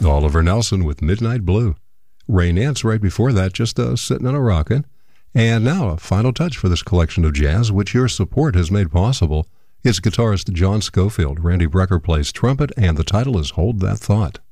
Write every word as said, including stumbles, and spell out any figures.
Oliver Nelson with Midnight Blue. Ray Nance right before that, just uh, sitting on a rockin'. And now a final touch for this collection of jazz, which your support has made possible. It's guitarist John Scofield. Randy Brecker plays trumpet, and the title is Hold That Thought.